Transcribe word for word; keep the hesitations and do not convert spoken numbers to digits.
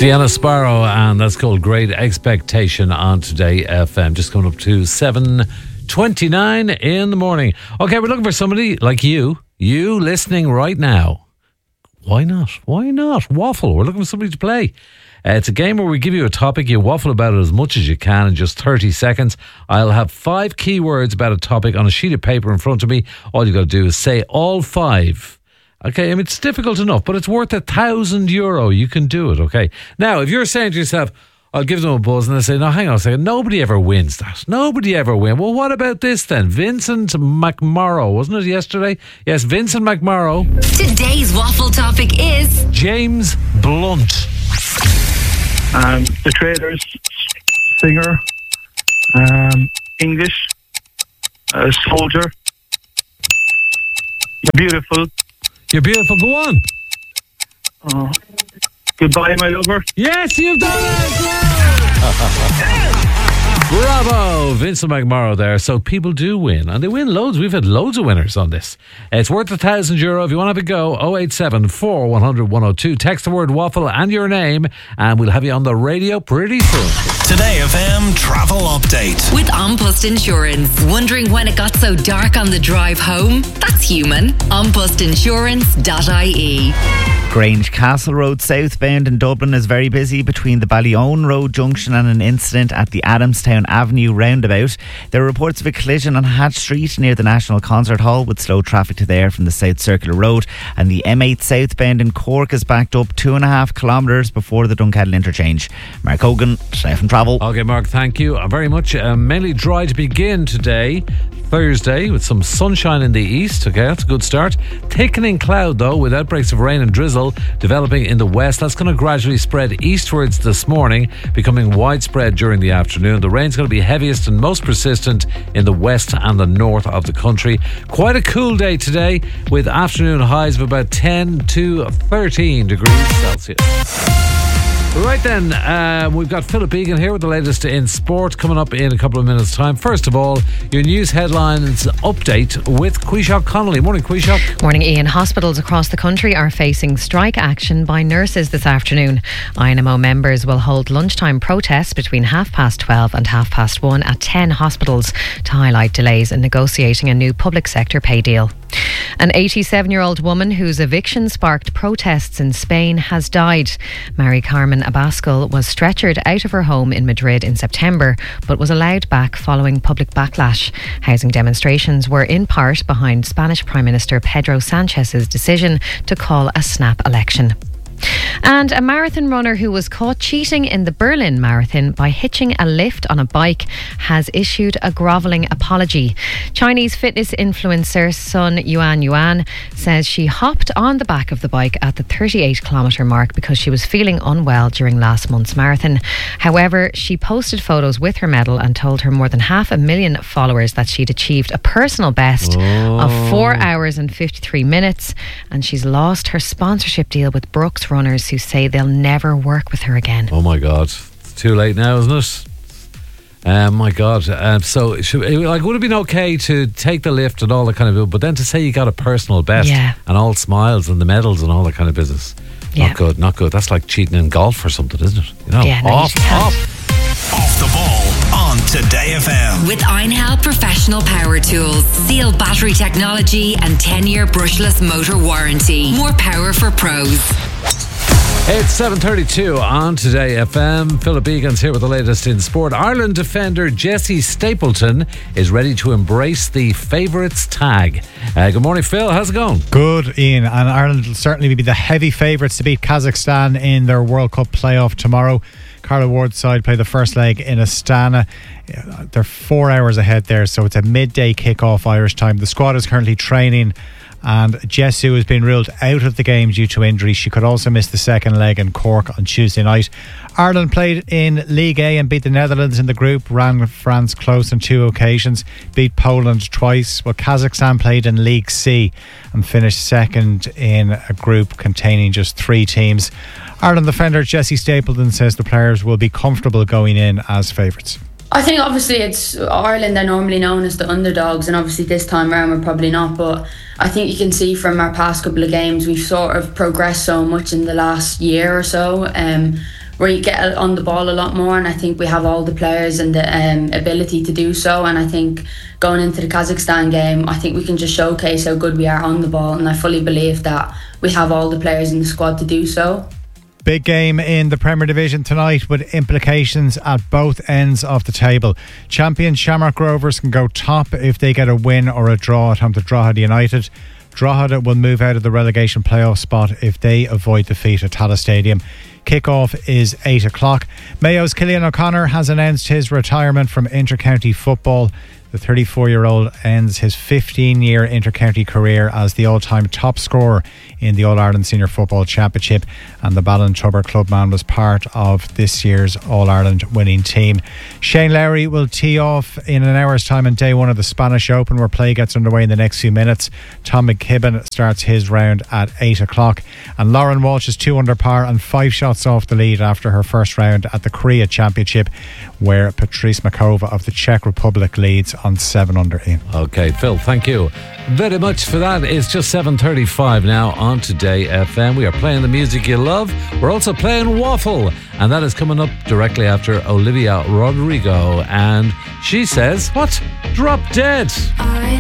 Sienna Sparrow, and that's called Great Expectation on Today F M. Just coming up to seven twenty-nine in the morning. Okay, we're looking for somebody like you, you listening right now. Why not? Why not? Waffle. We're looking for somebody to play. Uh, it's a game where we give you a topic, you waffle about it as much as you can in just thirty seconds. I'll have five keywords about a topic on a sheet of paper in front of me. All you got to do is say all five. Okay, I mean, it's difficult enough, but it's worth a thousand euro. You can do it, okay? Now, if you're saying to yourself, I'll give them a buzz, and they say, no, hang on a second, nobody ever wins that. Nobody ever wins. Well, what about this then? Vincent McMorrow, wasn't it yesterday? Yes, Vincent McMorrow. Today's waffle topic is James Blunt. Um, the Traders, singer, um, English, uh, soldier, beautiful. You're beautiful, go on. Oh, goodbye, my lover. Yes, you've done it! Bravo, Vincent McMorrow there. So people do win, and they win loads. We've had loads of winners on this. It's worth a thousand euro. If you want to have a go, oh eight seven, four one hundred, one oh two. Text the word waffle and your name, and we'll have you on the radio pretty soon. Today F M travel update with An Post Insurance. Wondering when it got so dark on the drive home? That's human. an post insurance dot I E. Grange Castle Road southbound in Dublin is very busy between the Ballyone Road junction and an incident at the Adamstown Avenue roundabout. There are reports of a collision on Hatch Street near the National Concert Hall with slow traffic to there from the South Circular Road, and the M eight southbound in Cork is backed up two and a half kilometres before the Dunkettle interchange. Mark Hogan, Safe and Travel. Okay, Mark, thank you very much. Uh, mainly dry to begin today, Thursday, with some sunshine in the east. Okay, that's a good start. Thickening cloud though, with outbreaks of rain and drizzle developing in the west. That's going to gradually spread eastwards this morning, becoming widespread during the afternoon. The rain's going to be heaviest and most persistent in the west and the north of the country. Quite a cool day today, with afternoon highs of about ten to thirteen degrees Celsius. Right then, uh, we've got Philip Egan here with the latest in sport coming up in a couple of minutes' time. First of all, your news headlines update with Quishok Connolly. Morning, Quishok. Morning, Ian. Hospitals across the country are facing strike action by nurses this afternoon. I N M O members will hold lunchtime protests between half past twelve and half past one at ten hospitals to highlight delays in negotiating a new public sector pay deal. An eighty-seven-year-old woman whose eviction sparked protests in Spain has died. Mary Carmen Abascal was stretchered out of her home in Madrid in September, but was allowed back following public backlash. Housing demonstrations were in part behind Spanish Prime Minister Pedro Sanchez's decision to call a snap election. And a marathon runner who was caught cheating in the Berlin Marathon by hitching a lift on a bike has issued a grovelling apology. Chinese fitness influencer Sun Yuan Yuan says she hopped on the back of the bike at the thirty-eight kilometre mark because she was feeling unwell during last month's marathon. However, she posted photos with her medal and told her more than half a million followers that she'd achieved a personal best oh. of four hours and fifty-three minutes, and she's lost her sponsorship deal with Brooks Runners, who say they'll never work with her again. Oh my God, it's too late now, isn't it? Oh my God. Um, so should, like, would it have been okay to take the lift and all that kind of, but then to say you got a personal best yeah. and all smiles and the medals and all that kind of business? Yeah. Not good, not good. That's like cheating in golf or something, isn't it? You know, yeah, no, off, off. Off the ball on Today F M with Einhell Professional Power Tools, Seal battery technology and ten-year brushless motor warranty. More power for pros. It's seven thirty-two on Today F M. Philip Egan's here with the latest in sport. Ireland defender Jesse Stapleton is ready to embrace the favourites tag. Uh, good morning, Phil. How's it going? Good, Ian. And Ireland will certainly be the heavy favourites to beat Kazakhstan in their World Cup playoff tomorrow. Carla Ward's side play the first leg in Astana. They're four hours ahead there, so it's a midday kick-off Irish time. The squad is currently training, and Jessu has been ruled out of the game due to injury. She could also miss the second leg in Cork on Tuesday night. Ireland played in League A and beat the Netherlands in the group, ran France close on two occasions, beat Poland twice. Well, Kazakhstan played in League C and finished second in a group containing just three teams. Ireland defender Jesse Stapleton says the players will be comfortable going in as favourites. I think obviously it's Ireland, they're normally known as the underdogs, and obviously this time around we're probably not, but I think you can see from our past couple of games we've sort of progressed so much in the last year or so. Um, we get on the ball a lot more, and I think we have all the players and the um, ability to do so. And I think going into the Kazakhstan game, I think we can just showcase how good we are on the ball, and I fully believe that we have all the players in the squad to do so. Big game in the Premier Division tonight with implications at both ends of the table. Champion Shamrock Rovers can go top if they get a win or a draw at home to Drogheda United. Drogheda will move out of the relegation playoff spot if they avoid defeat at Tallaght Stadium. Kick-off is eight o'clock. Mayo's Cillian O'Connor has announced his retirement from inter-county football. The thirty-four-year-old ends his fifteen-year inter-county career as the all-time top scorer in the All-Ireland Senior Football Championship, and the Ballintubber clubman was part of this year's All-Ireland winning team. Shane Lowry will tee off in an hour's time on day one of the Spanish Open, where play gets underway in the next few minutes. Tom McKibben starts his round at eight o'clock, and Lauren Walsh is two under par and five shots off the lead after her first round at the Korea Championship, where Patrice Makova of the Czech Republic leads on seven under in. Okay, Phil, thank you very much for that. It's just seven thirty-five now on Today F M. We are playing the music you love. We're also playing Waffle, and that is coming up directly after Olivia Rodrigo, and she says, what? Drop Dead. I